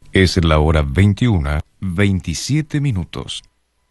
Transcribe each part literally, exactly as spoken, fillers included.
Es la hora veintiuna, veintisiete minutos.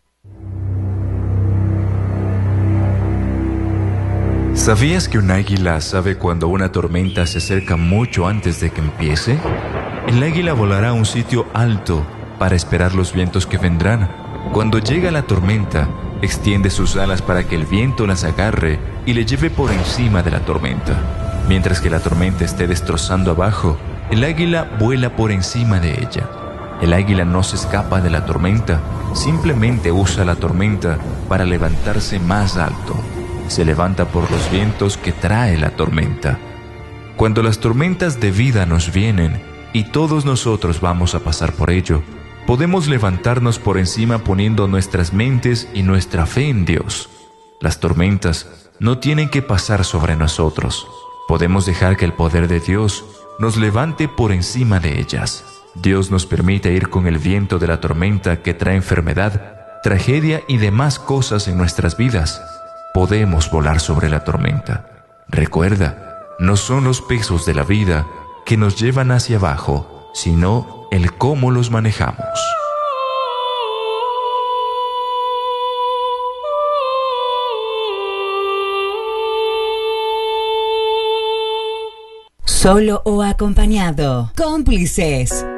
¿Sabías que un águila sabe cuando una tormenta se acerca mucho antes de que empiece? El águila volará a un sitio alto para esperar los vientos que vendrán. Cuando llega la tormenta, extiende sus alas para que el viento las agarre y le lleve por encima de la tormenta. Mientras que la tormenta esté destrozando abajo, el águila vuela por encima de ella. El águila no se escapa de la tormenta, simplemente usa la tormenta para levantarse más alto. Se levanta por los vientos que trae la tormenta. Cuando las tormentas de vida nos vienen, y todos nosotros vamos a pasar por ello, podemos levantarnos por encima poniendo nuestras mentes y nuestra fe en Dios. Las tormentas no tienen que pasar sobre nosotros. Podemos dejar que el poder de Dios nos levante por encima de ellas. Dios nos permite ir con el viento de la tormenta que trae enfermedad, tragedia y demás cosas en nuestras vidas. Podemos volar sobre la tormenta. Recuerda, no son los pesos de la vida que nos llevan hacia abajo, sino el cómo los manejamos. Solo o acompañado. Cómplices.